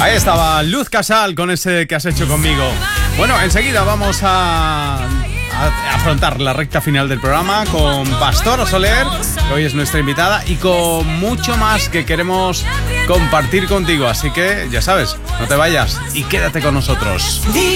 Ahí estaba Luz Casal con ese que has hecho conmigo. Bueno, enseguida vamos a afrontar la recta final del programa con Pastora Soler, que hoy es nuestra invitada, y con mucho más que queremos compartir contigo. Así que, ya sabes, no te vayas y quédate con nosotros.